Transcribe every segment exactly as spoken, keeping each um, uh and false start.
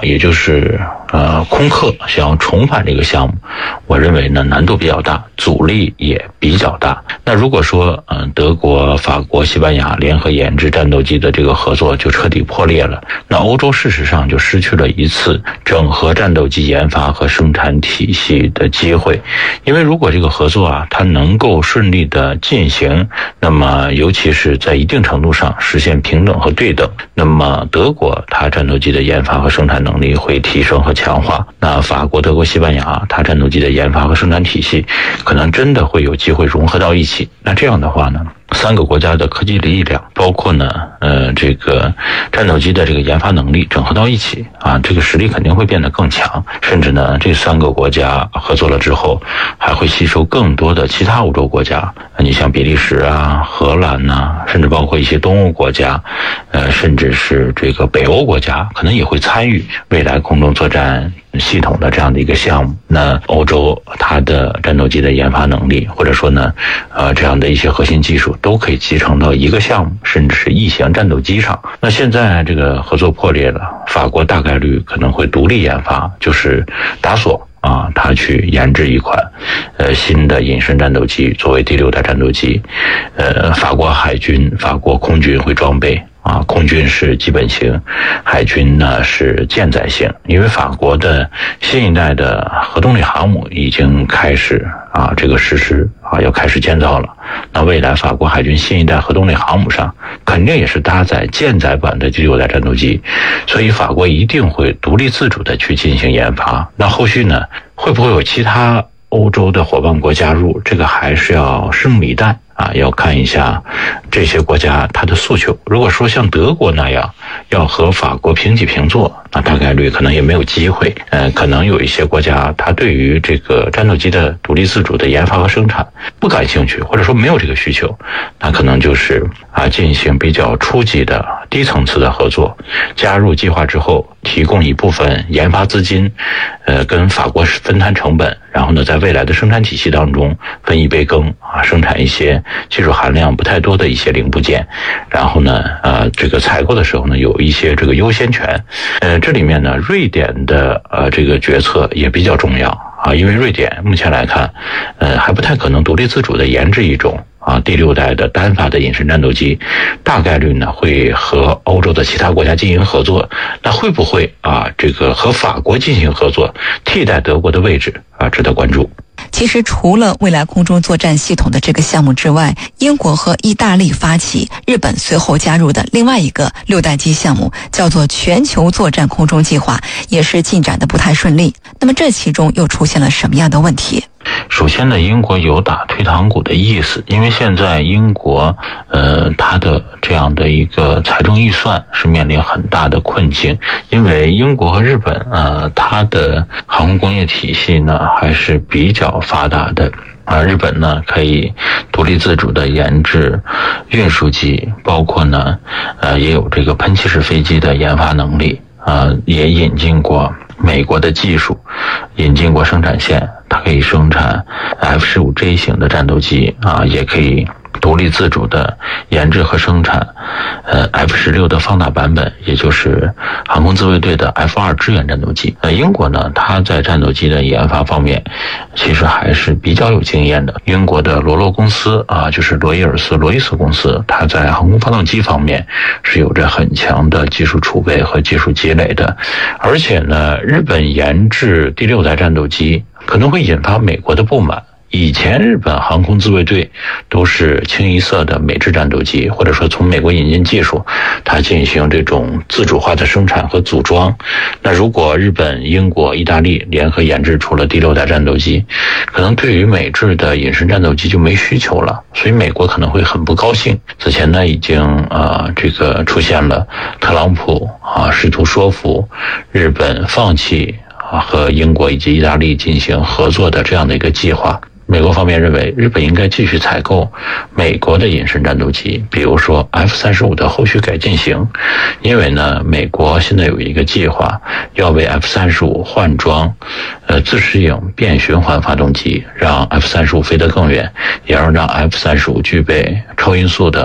也就是呃空客想要重返这个项目，我认为呢难度比较大，阻力也比较大。那如果说嗯、呃、德国、法国、西班牙联合研制战斗机的这个合作就彻底破裂了，那欧洲事实上就失去了一次整合战斗机研发和生产体系的机会。因为如果这个合作啊它能够顺利的进行，那么尤其是在一定程度上实现平等和对等，那么德国它战斗机的研发和生产能力会提升和强化，那法国、德国、西班牙它战斗机的研发和生产体系可能真的会有机会融合到一起。那这样的话呢，三个国家的科技力量，包括呢呃这个战斗机的这个研发能力整合到一起啊，这个实力肯定会变得更强。甚至呢这三个国家合作了之后，还会吸收更多的其他欧洲国家，你像比利时啊、荷兰呐、啊，甚至包括一些东欧国家，呃甚至是这个北欧国家，可能也会参与未来空中作战系统的这样的一个项目。那欧洲它的战斗机的研发能力，或者说呢呃这样的一些核心技术都可以集成到一个项目，甚至是一型战斗机上。那现在这个合作破裂了，法国大概率可能会独立研发，就是达索啊，他去研制一款呃新的隐身战斗机作为第六代战斗机。呃法国海军、法国空军会装备啊，空军是基本型，海军呢是舰载型。因为法国的新一代的核动力航母已经开始啊这个实施啊要开始建造了。那未来法国海军新一代核动力航母上肯定也是搭载舰载版的第六代战斗机，所以法国一定会独立自主的去进行研发。那后续呢会不会有其他欧洲的伙伴国加入，这个还是要拭目以待啊，要看一下这些国家它的诉求。如果说像德国那样要和法国平起平坐，那大概率可能也没有机会。呃，可能有一些国家它对于这个战斗机的独立自主的研发和生产不感兴趣，或者说没有这个需求，那可能就是啊进行比较初级的低层次的合作，加入计划之后提供一部分研发资金，呃，跟法国分摊成本，然后呢在未来的生产体系当中分一杯羹啊，生产一些技术含量不太多的一些零部件，然后呢呃这个采购的时候呢有一些这个优先权。呃这里面呢瑞典的呃这个决策也比较重要啊，因为瑞典目前来看呃还不太可能独立自主的研制一种啊，第六代的单发的隐身战斗机，大概率呢会和欧洲的其他国家进行合作。那会不会啊这个和法国进行合作，替代德国的位置啊，值得关注。 其实除了未来空中作战系统的这个项目之外，英国和意大利发起，日本随后加入的另外一个六代机项目叫做全球作战空中计划，也是进展的不太顺利。那么这其中又出现了什么样的问题？ 首先呢，英国有打退堂鼓的意思，因为现在英国呃它的这样的一个财政预算是面临很大的困境。因为英国和日本呃它的航空工业体系呢还是比较发达的啊，日本呢可以独立自主的研制运输机，包括呢呃也有这个喷气式飞机的研发能力啊，也引进过美国的技术，引进过生产线，它可以生产 F 十五 J 型的战斗机啊，也可以独立自主的研制和生产呃 F 十六 的放大版本，也就是航空自卫队的 F 二 支援战斗机。呃英国呢它在战斗机的研发方面其实还是比较有经验的。英国的罗洛公司啊，就是罗伊尔斯罗伊斯公司，它在航空发动机方面是有着很强的技术储备和技术积累的。而且呢日本研制第六代战斗机可能会引发美国的不满。以前日本航空自卫队都是清一色的美制战斗机，或者说从美国引进技术，它进行这种自主化的生产和组装。那如果日本、英国、意大利联合研制出了第六代战斗机，可能对于美制的隐身战斗机就没需求了，所以美国可能会很不高兴。此前呢已经啊、呃、这个出现了特朗普啊试图说服日本放弃啊和英国以及意大利进行合作的这样的一个计划。美国方面认为日本应该继续采购美国的隐身战斗机，比如说 F 三十五 的后续改进型。因为呢美国现在有一个计划要为 F 三十五 换装呃自适应变循环发动机，让 F 三十五 飞得更远，也要让 F 三十五 具备超音速的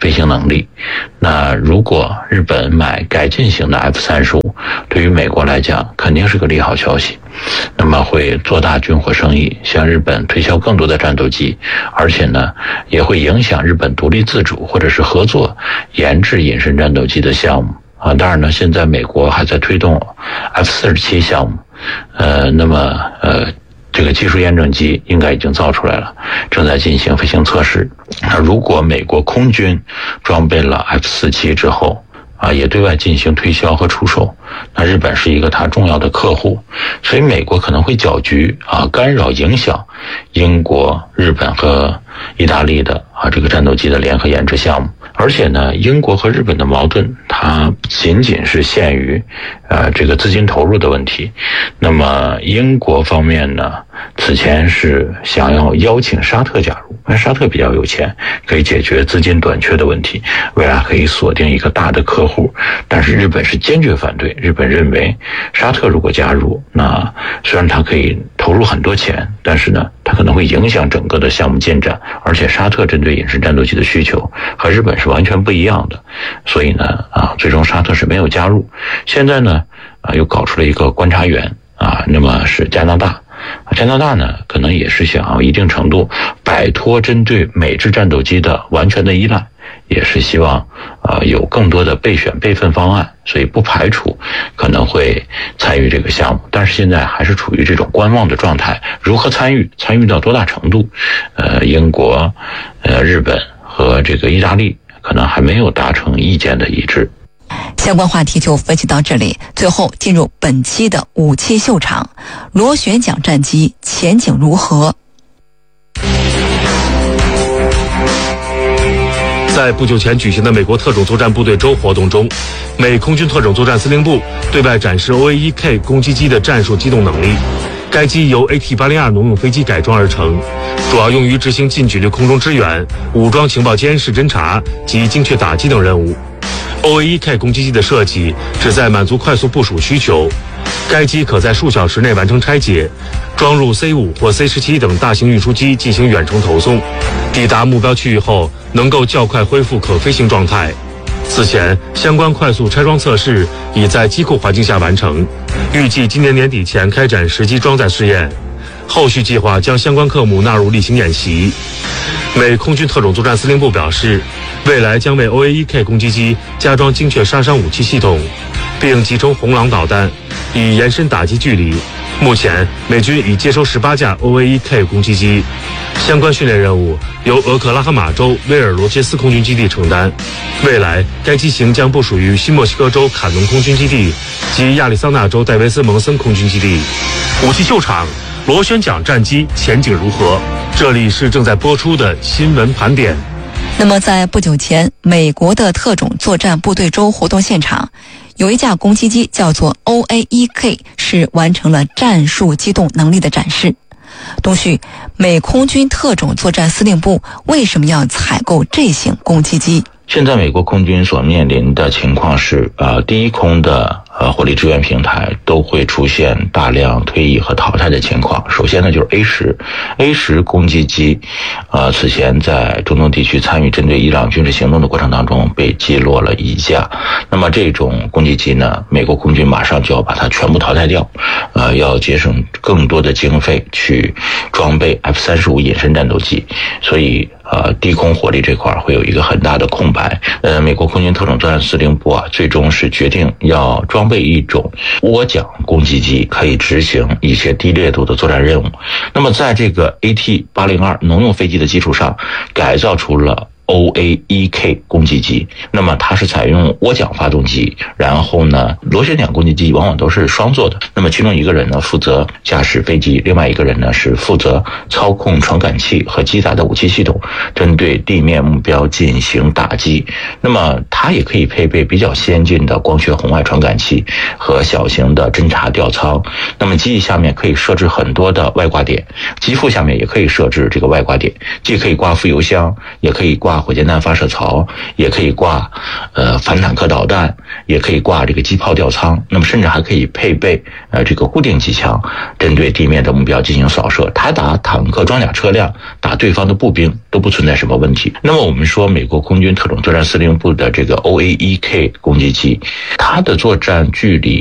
飞行能力。那如果日本买改进型的 F 三十五，对于美国来讲肯定是个利好消息，那么会做大军火生意，向日本推销更多的战斗机，而且呢也会影响日本独立自主或者是合作研制隐身战斗机的项目啊。当然呢，现在美国还在推动 F 四十七项目，呃，那么呃。这个技术验证机应该已经造出来了，正在进行飞行测试。那如果美国空军装备了 F 四十七之后啊，也对外进行推销和出售，那日本是一个它重要的客户，所以美国可能会搅局啊，干扰影响英国、日本和意大利的啊这个战斗机的联合研制项目。而且呢，英国和日本的矛盾它仅仅是限于呃这个资金投入的问题。那么英国方面呢，此前是想要邀请沙特加入，因为沙特比较有钱，可以解决资金短缺的问题，未来可以锁定一个大的客户。但是日本是坚决反对，日本认为沙特如果加入，那虽然它可以投入很多钱，但是呢它可能会影响整个的项目进展，而且沙特针对隐身战斗机的需求和日本是完全不一样的，所以呢啊最终沙特是没有加入。现在呢啊又搞出了一个观察员啊，那么是加拿大。加拿大呢可能也是想要一定程度摆脱针对美制战斗机的完全的依赖，也是希望呃有更多的备选备份方案，所以不排除可能会参与这个项目，但是现在还是处于这种观望的状态。如何参与，参与到多大程度，呃英国、呃日本和这个意大利可能还没有达成意见的一致。 相关话题就分析到这里，最后进入本期的武器秀场，螺旋桨战机前景如何？ 在不久前举行的美国特种作战部队周活动中，美空军特种作战司令部对外展示 O A 一 K 攻击机的战术机动能力。该机由 A T 八零二 农用飞机改装而成，主要用于执行近距离空中支援、武装情报监视侦察及精确打击等任务。O A 一 K 攻击机的设计旨在满足快速部署需求，该机可在数小时内完成拆解，装入 C 五 或 C 十七 等大型运输机进行远程投送，抵达目标区域后能够较快恢复可飞行状态。此前，相关快速拆装测试已在机库环境下完成，预计今年年底前开展实机装载试验。后续计划将相关科目纳入例行演习。美空军特种作战司令部表示，未来将为 O A 一 K 攻击机加装精确杀伤武器系统，并集成红狼导弹，以延伸打击距离。目前，美军已接收十八架 O A 一 K 攻击机，相关训练任务由俄克拉荷马州威尔罗切斯空军基地承担。未来，该机型将部署于新墨西哥州坎农空军基地及亚利桑那州戴维斯蒙森空军基地。武器秀场，螺旋桨战机前景如何？这里是正在播出的新闻盘点。 那么在不久前，美国的特种作战部队周活动现场，有一架攻击机叫做 O A 一 K， 是完成了战术机动能力的展示。东旭，美空军特种作战司令部为什么要采购这型攻击机？ 现在美国空军所面临的情况是，呃，第一空的呃火力支援平台都会出现大量退役和淘汰的情况。首先呢，就是 A 十 A 十攻击机，呃，此前在中东地区参与针对伊朗军事行动的过程当中被击落了一架。那么这种攻击机呢，美国空军马上就要把它全部淘汰掉，呃，要节省更多的经费去装备 F 三十五 隐身战斗机，所以呃，低空火力这块会有一个很大的空白。呃，美国空军特种作战司令部啊，最终是决定要装备一种涡桨攻击机，可以执行一些低烈度的作战任务。那么在这个 A T 八零二 农用飞机的基础上，改造出了O A 一 K 攻击机。那么它是采用涡桨发动机，然后呢，螺旋桨攻击机往往都是双座的。那么其中一个人呢负责驾驶飞机，另外一个人呢是负责操控传感器和机载的武器系统，针对地面目标进行打击。那么它也可以配备比较先进的光学红外传感器和小型的侦察吊舱。那么机翼下面可以设置很多的外挂点，机腹下面也可以设置这个外挂点，既可以挂副油箱，也可以挂火箭弹发射槽，也可以挂呃反坦克导弹，也可以挂这个机炮吊舱，那么甚至还可以配备呃这个固定机枪，针对地面的目标进行扫射。他打坦克装甲车辆，打对方的步兵都不存在什么问题。那么我们说美国空军特种作战司令部的这个 O A E K 攻击机，它的作战距离